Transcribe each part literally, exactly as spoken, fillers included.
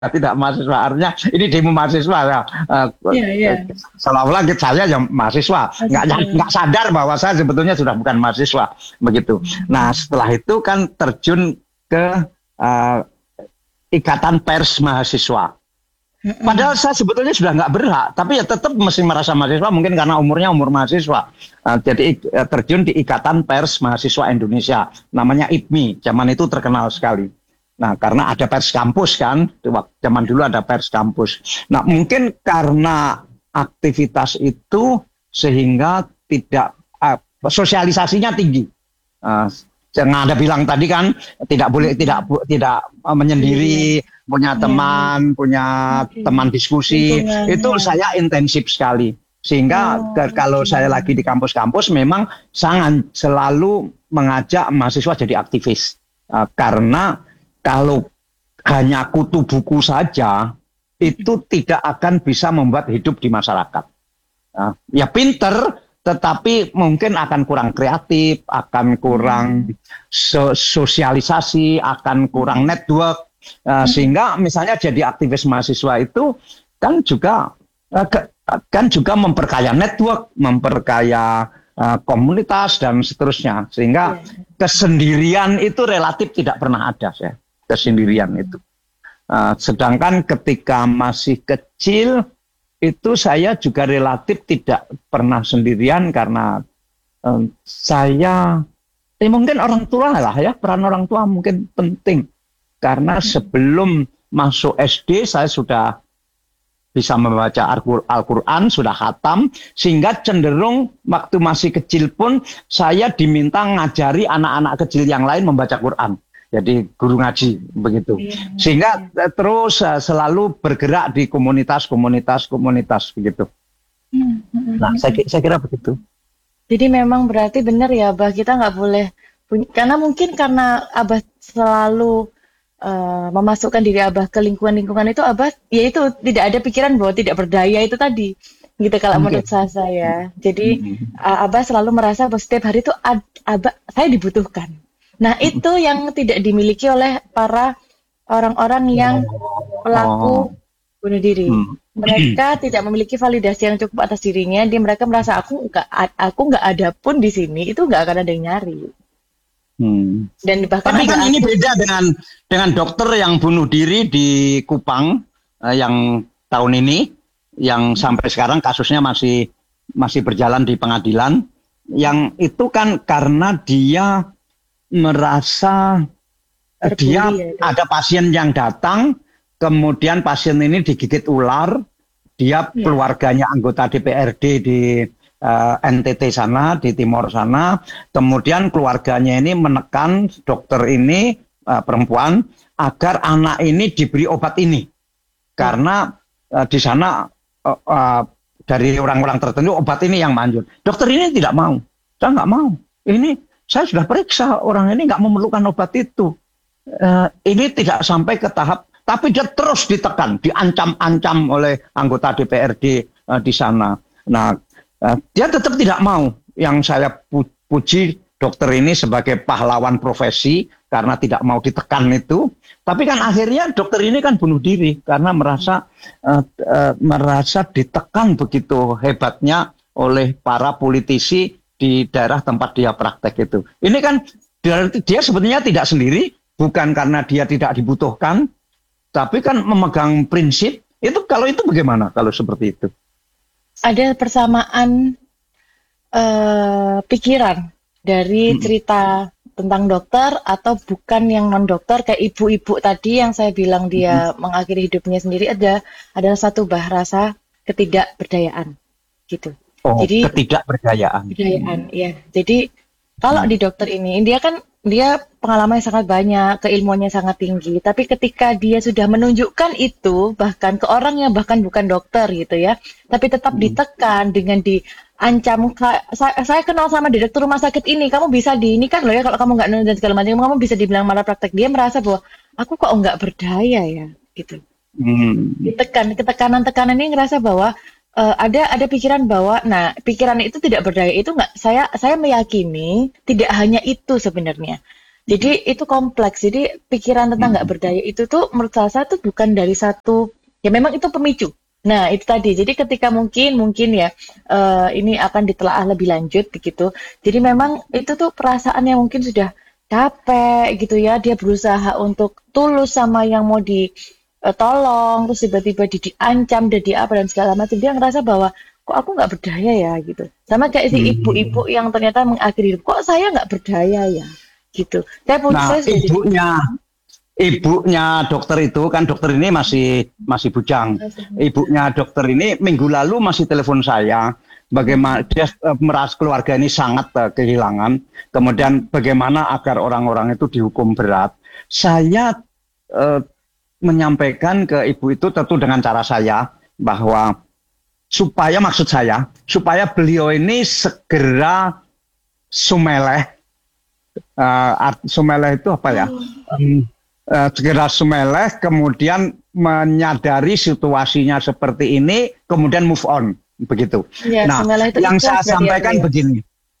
tidak mahasiswa, artinya ini demo mahasiswa ya. Uh, Iya, iya. Seolah-olah saya yang mahasiswa, nggak Mahasiswa. nggak sadar bahwa saya sebetulnya sudah bukan mahasiswa begitu. Nah setelah itu kan terjun ke uh, Ikatan Pers Mahasiswa. Padahal saya sebetulnya sudah nggak berhak, tapi ya tetap mesti merasa mahasiswa, mungkin karena umurnya umur mahasiswa. Uh, jadi uh, terjun di Ikatan Pers Mahasiswa Indonesia, namanya I P M I. Zaman itu terkenal sekali. Nah, karena ada pers kampus kan, zaman dulu ada pers kampus. Nah, mungkin karena aktivitas itu sehingga tidak uh, sosialisasinya tinggi. Uh, jangan ada bilang tadi kan tidak boleh tidak tidak uh, menyendiri, punya teman, punya teman diskusi. Itu saya intensif sekali. Sehingga oh, ke, kalau saya lagi di kampus-kampus memang sangat selalu mengajak mahasiswa jadi aktivis. Uh, karena kalau hanya kutu buku saja, itu tidak akan bisa membuat hidup di masyarakat. Nah, ya pinter, tetapi mungkin akan kurang kreatif, akan kurang so sosialisasi, akan kurang network. Uh, sehingga misalnya jadi aktivis mahasiswa itu kan juga uh, kan juga memperkaya network, memperkaya uh, komunitas dan seterusnya. Sehingga kesendirian itu relatif tidak pernah ada ya. Kesendirian itu. Uh, sedangkan ketika masih kecil itu saya juga relatif tidak pernah sendirian karena um, saya eh, mungkin orang tua lah ya, peran orang tua mungkin penting karena sebelum masuk S D saya sudah bisa membaca Al-Quran, sudah khatam, sehingga cenderung waktu masih kecil pun saya diminta ngajari anak-anak kecil yang lain membaca Quran. Jadi guru ngaji begitu, sehingga terus uh, selalu bergerak di komunitas-komunitas komunitas begitu. Nah, saya, saya kira begitu. Jadi memang berarti benar ya, Abah, kita nggak boleh punya, karena mungkin karena Abah selalu uh, memasukkan diri Abah ke lingkungan-lingkungan itu, Abah ya itu tidak ada pikiran bahwa tidak berdaya itu tadi. Gitu kalau okay. menurut saya, saya. Jadi mm-hmm. uh, Abah selalu merasa bahwa setiap hari itu ad, Abah saya dibutuhkan. Nah, itu yang tidak dimiliki oleh para orang-orang yang pelaku bunuh diri. Mereka tidak memiliki validasi yang cukup atas dirinya. Dia mereka merasa aku nggak aku nggak ada pun di sini, itu nggak akan ada yang nyari. Hmm. Dan bahkan tapi kan ini beda dengan dengan dokter yang bunuh diri di Kupang eh, yang tahun ini, yang sampai sekarang kasusnya masih masih berjalan di pengadilan. Yang itu kan karena dia merasa Terpulih, dia ya, ada pasien yang datang, kemudian pasien ini digigit ular, dia ya. Keluarganya anggota D P R D di uh, N T T sana, di Timor sana, kemudian keluarganya ini menekan dokter ini, uh, perempuan, agar anak ini diberi obat ini, karena uh, di sana uh, uh, dari orang-orang tertentu obat ini yang manjur. Dokter ini tidak mau, saya nggak mau, ini saya sudah periksa, orang ini nggak memerlukan obat itu. Uh, ini tidak sampai ke tahap, tapi dia terus ditekan, diancam-ancam oleh anggota D P R D uh, di sana. Nah, uh, dia tetap tidak mau. Yang saya pu puji dokter ini sebagai pahlawan profesi karena tidak mau ditekan itu. Tapi kan akhirnya dokter ini kan bunuh diri karena merasa uh, uh, merasa ditekan begitu hebatnya oleh para politisi di daerah tempat dia praktek itu. Ini kan dia, dia sebenarnya tidak sendiri, bukan karena dia tidak dibutuhkan, tapi kan memegang prinsip. Itu kalau itu bagaimana kalau seperti itu? Ada persamaan uh, pikiran dari hmm. cerita tentang dokter atau bukan yang non dokter, kayak ibu-ibu tadi yang saya bilang dia hmm. mengakhiri hidupnya sendiri, ada adalah satu bahasa ketidakberdayaan gitu. Oh, jadi ketidakberdayaan. Berdayaan, ya. Jadi kalau hmm. di dokter ini dia kan dia pengalamannya sangat banyak, keilmuannya sangat tinggi. Tapi ketika dia sudah menunjukkan itu bahkan ke orang yang bahkan bukan dokter gitu ya, tapi tetap hmm. ditekan dengan diancam. Saya, saya kenal sama direktur rumah sakit ini, kamu bisa di ini kan loh ya, kalau kamu nggak nunjuk dan segala macam, kamu bisa dibilang malah praktek. Dia merasa bahwa aku kok nggak berdaya ya, gitu. Hmm. Ditekan, ketekanan-tekanan ini ngerasa bahwa Uh, ada ada pikiran bahwa, nah pikiran itu tidak berdaya itu nggak, saya saya meyakini tidak hanya itu sebenarnya. Jadi itu kompleks. Jadi pikiran tentang nggak Hmm. berdaya itu tuh menurut saya tuh bukan dari satu, ya memang itu pemicu. Nah itu tadi. Jadi ketika mungkin mungkin ya eh, ini akan ditelaah lebih lanjut begitu. Jadi memang itu tuh perasaan yang mungkin sudah capek gitu ya. Dia berusaha untuk tulus sama yang mau ditolong, terus tiba-tiba di, diancam dan di apa dan segala macam. Dia ngerasa bahwa kok aku nggak berdaya ya gitu. Sama kayak si ibu-ibu Hmm. yang ternyata mengakhiri hidup, kok saya nggak berdaya ya gitu. Saya pun Nah, saya sudah jadi ibunya ibunya dokter itu kan dokter ini masih masih bujang. Ibunya dokter ini minggu lalu masih telepon saya. Bagaimana dia eh, merasa keluarga ini sangat eh, kehilangan. Kemudian bagaimana agar orang-orang itu dihukum berat. Saya eh, menyampaikan ke ibu itu tentu dengan cara saya bahwa supaya maksud saya supaya beliau ini segera sumeleh. Eh, art- sumeleh itu apa ya? Em, eh, segera sumeleh, kemudian menyadari situasinya seperti ini, kemudian move on, begitu. ya Nah, semelah itu yang ikhlas saya berarti ya, Bro, sampaikan ya. begini,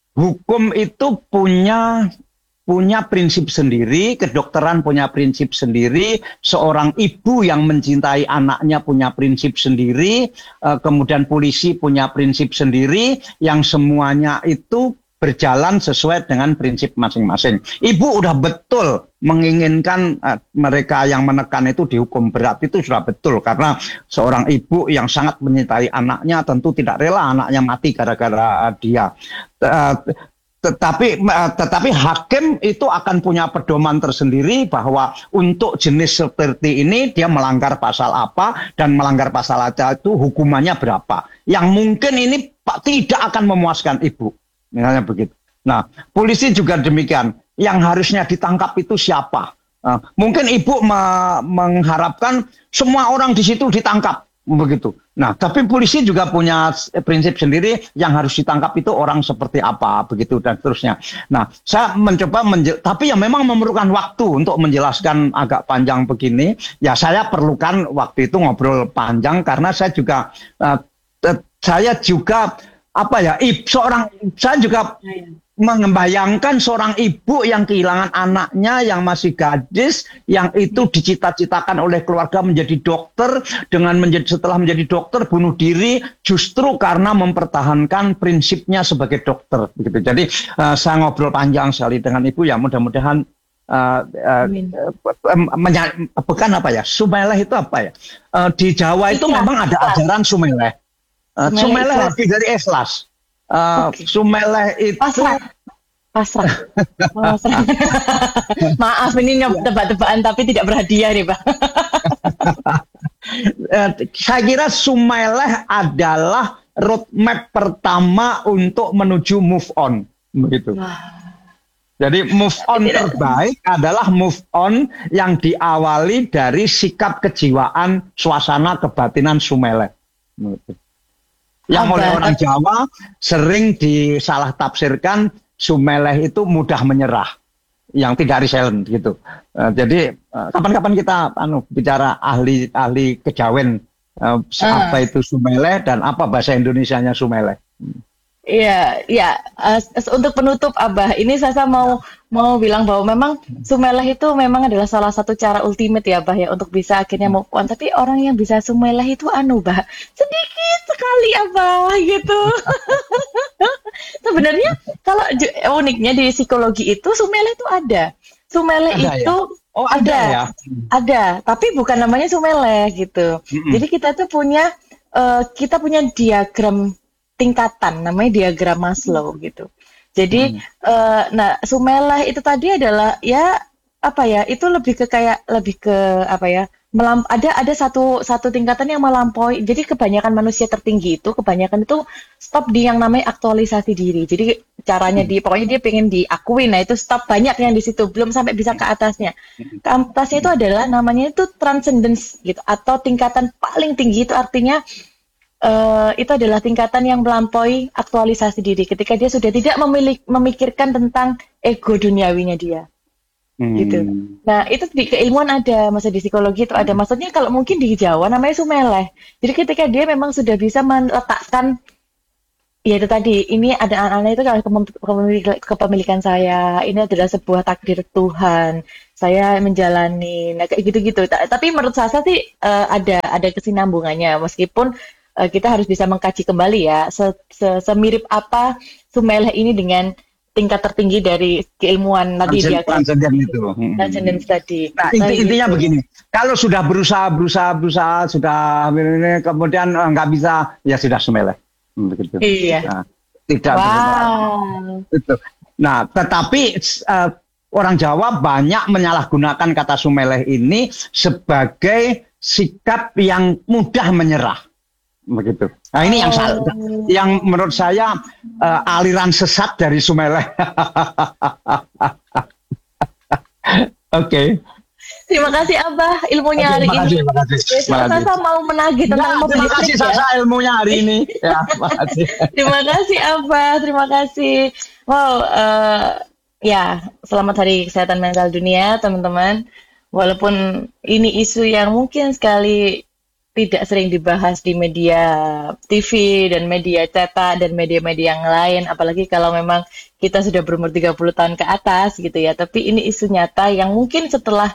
hukum itu punya punya prinsip sendiri, kedokteran punya prinsip sendiri, seorang ibu yang mencintai anaknya punya prinsip sendiri, eh, kemudian polisi punya prinsip sendiri, yang semuanya itu berjalan sesuai dengan prinsip masing-masing. Ibu udah betul menginginkan eh, mereka yang menekan itu dihukum berat, itu sudah betul, karena seorang ibu yang sangat mencintai anaknya tentu tidak rela anaknya mati gara-gara eh, dia. Eh, tetapi eh, tetapi hakim itu akan punya pedoman tersendiri bahwa untuk jenis seperti ini dia melanggar pasal apa dan melanggar pasal apa itu hukumannya berapa. Yang mungkin ini Pak tidak akan memuaskan ibu, misalnya begitu. Nah, polisi juga demikian. Yang harusnya ditangkap itu siapa? Nah, mungkin ibu me- mengharapkan semua orang di situ ditangkap, begitu. Nah, tapi polisi juga punya prinsip sendiri, yang harus ditangkap itu orang seperti apa, begitu dan seterusnya. Nah, saya mencoba menje- tapi ya memang memerlukan waktu untuk menjelaskan agak panjang begini. Ya saya perlukan waktu itu ngobrol panjang karena saya juga uh, te- saya juga apa ya, ib, seorang saya juga membayangkan seorang ibu yang kehilangan anaknya yang masih gadis, yang itu dicita-citakan oleh keluarga menjadi dokter, dengan menjadi setelah menjadi dokter bunuh diri justru karena mempertahankan prinsipnya sebagai dokter, begitu. Jadi uh, saya ngobrol panjang sekali dengan ibu, ya mudah-mudahan uh, uh, Amin. menya- bukan apa ya, sumeleh itu apa ya? Uh, di Jawa itu Ikhlas, memang ada ikhlas. ajaran sumeleh. Uh, Sumeleh sumeleh ikhlas. lebih dari ikhlas. Uh, Oke. Sumeleh itu Pasrah. Pasrah. Pasrah. Maaf ini nyob- tebak-tebakan tapi tidak berhadiah nih, Pak. eh, saya kira Sumeleh adalah roadmap pertama untuk menuju move on, begitu. Wah. Jadi move on Tidak. terbaik adalah move on yang diawali dari sikap kejiwaan, suasana kebatinan Sumeleh. Begitu. Yang oleh Abah, orang Jawa sering disalah tafsirkan Sumeleh itu mudah menyerah, yang tidak resilient gitu. Eh, jadi eh, kapan-kapan kita anu bicara ahli ahli kejawen, eh, apa Ah. itu Sumeleh dan apa bahasa Indonesianya Sumeleh. Iya, iya. Eh, s- untuk penutup Abah, ini Sasa mau mau bilang bahwa memang sumeleh itu memang adalah salah satu cara ultimate ya, Abah ya, untuk bisa akhirnya move on. Tapi orang yang bisa sumeleh itu anu, Bah, sedikit sekali, Abah, gitu. Sebenarnya kalau ju- uniknya di psikologi itu sumeleh itu ada. Sumeleh Ada ya? itu Oh ada ada, ya. ada, tapi bukan namanya sumeleh gitu. Mm-mm. Jadi kita tuh punya eh, kita punya diagram tingkatan, namanya diagram Maslow gitu. Jadi, eh, nah sumeleh itu tadi adalah ya apa ya? Itu lebih ke kayak lebih ke apa ya? Melam, ada ada satu satu tingkatan yang melampaui. Jadi kebanyakan manusia tertinggi itu kebanyakan itu stop di yang namanya aktualisasi diri. Jadi caranya di pokoknya dia pengen diakui. Nah itu stop banyak yang di situ, belum sampai bisa ke atasnya. Ke atasnya itu adalah namanya itu transcendence gitu atau tingkatan paling tinggi itu artinya eh, itu adalah tingkatan yang melampaui aktualisasi diri ketika dia sudah tidak memilih, memikirkan tentang ego duniawinya dia gitu. Hmm. Nah itu di keilmuan ada, masa di psikologi itu ada. Maksudnya kalau mungkin di Jawa namanya sumeleh. Jadi ketika dia memang sudah bisa meletakkan Ya itu tadi, ini ada anak-anak itu kalau kepem- kepemilik- kepemilikan saya, ini adalah sebuah takdir Tuhan. Saya menjalani, nah kayak gitu-gitu. Ta- Tapi menurut saya sih eh, ada ada kesinambungannya, meskipun eh, kita harus bisa mengkaji kembali ya, se- se- semirip apa Sumeleh ini dengan tingkat tertinggi dari keilmuan tadi dia kan, Transenden itu. transcendence tadi. Nah, Kayak inti intinya gitu. begini, kalau sudah berusaha berusaha berusaha sudah ini, kemudian eh, nggak bisa, ya sudah Sumeleh. Hmm, begitu. Iya. Nah, tidak terima Wow. itu. Nah, tetapi eh, orang Jawa banyak menyalahgunakan kata Sumeleh ini sebagai sikap yang mudah menyerah, begitu. Nah, ini yang salah, Oh. yang menurut saya eh, aliran sesat dari Sumeleh. Oke. Terima kasih Abah ilmunya Oke, hari terima kasih, ini. terima kasih. Besok Terima kasih. Sasa mau menagih Ya, tentang mobil terima kasih listrik ya. Sasa ilmunya hari ini. Ya, terima kasih. Terima kasih Abah, terima kasih. Wow, eh, ya selamat Hari Kesehatan Mental Dunia teman-teman. Walaupun ini isu yang mungkin sekali tidak sering dibahas di media T V dan media cetak dan media-media yang lain, apalagi kalau memang kita sudah berumur tiga puluh tahun ke atas gitu ya. Tapi ini isu nyata yang mungkin setelah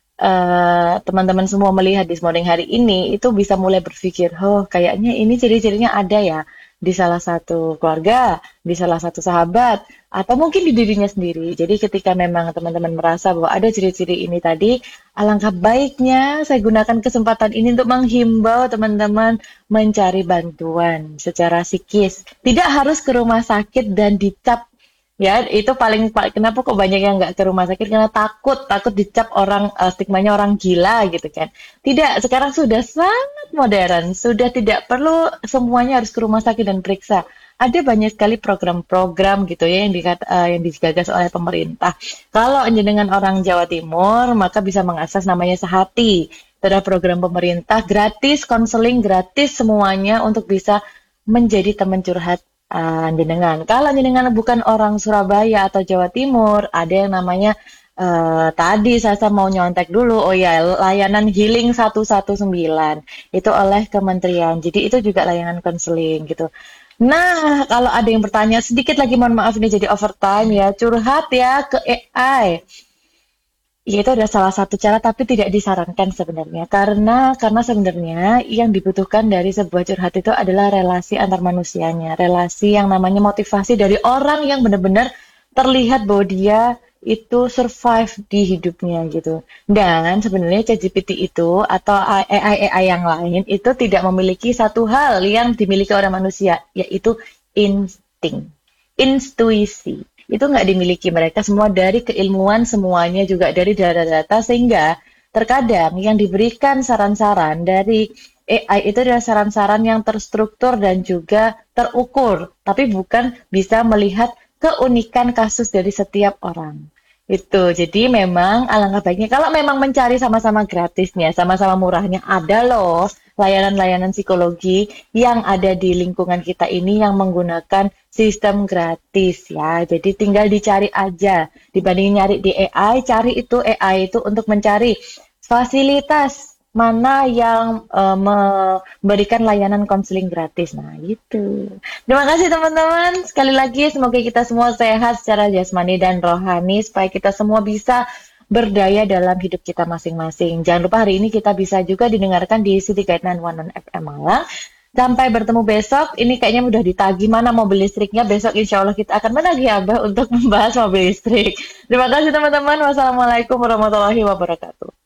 eh, teman-teman semua melihat di Morning hari ini itu bisa mulai berpikir, oh kayaknya ini ciri-cirinya ada ya di salah satu keluarga, di salah satu sahabat, atau mungkin di dirinya sendiri. Jadi ketika memang teman-teman merasa bahwa ada ciri-ciri ini tadi, alangkah baiknya saya gunakan kesempatan ini untuk menghimbau teman-teman mencari bantuan secara psikis. Tidak harus ke rumah sakit dan dicap. Ya, itu paling pa- kenapa kok banyak yang nggak ke rumah sakit karena takut, takut dicap orang eh, stigmanya orang gila gitu kan. Tidak, sekarang sudah sangat modern, sudah tidak perlu semuanya harus ke rumah sakit dan periksa. Ada banyak sekali program-program gitu ya yang dikat, eh, yang digagas oleh pemerintah. Kalau dengan orang Jawa Timur, maka bisa mengakses namanya Sehati. Itu adalah program pemerintah gratis, konseling gratis semuanya untuk bisa menjadi teman curhat uh, jenengan. Kalau jenengan bukan orang Surabaya atau Jawa Timur, ada yang namanya uh, tadi saya mau nyontek dulu. Oh ya, layanan Healing seratus sembilan belas itu oleh kementerian. Jadi itu juga layanan konseling gitu. Nah, kalau ada yang bertanya sedikit lagi, mohon maaf ini jadi overtime ya, curhat ya ke A I. Ya, itu adalah salah satu cara, tapi tidak disarankan sebenarnya. Karena karena sebenarnya yang dibutuhkan dari sebuah curhat itu adalah relasi antar manusianya, relasi yang namanya motivasi dari orang yang benar-benar terlihat bahwa dia itu survive di hidupnya gitu. Dan sebenarnya ChatGPT itu atau A I A I yang lain itu tidak memiliki satu hal yang dimiliki oleh manusia, yaitu insting, intuisi. Itu nggak dimiliki mereka semua dari keilmuan, semuanya juga dari data-data, sehingga terkadang yang diberikan saran-saran dari A I itu adalah saran-saran yang terstruktur dan juga terukur, tapi bukan bisa melihat keunikan kasus dari setiap orang. Itu, jadi memang alangkah baiknya kalau memang mencari sama-sama gratisnya, sama-sama murahnya, ada loh layanan-layanan psikologi yang ada di lingkungan kita ini yang menggunakan sistem gratis ya. Jadi tinggal dicari aja. Dibanding nyari di A I, cari itu A I itu untuk mencari fasilitas mana yang uh, memberikan layanan konseling gratis. Nah, itu. Terima kasih teman-teman. Sekali lagi semoga kita semua sehat secara jasmani dan rohani supaya kita semua bisa berdaya dalam hidup kita masing-masing. Jangan lupa hari ini kita bisa juga didengarkan di City Guide sembilan satu satu F M Malang. Sampai bertemu besok. Ini kayaknya udah ditagih mana mobil listriknya. Besok insya Allah kita akan menagih Abah untuk membahas mobil listrik. Terima kasih teman-teman. Wassalamualaikum warahmatullahi wabarakatuh.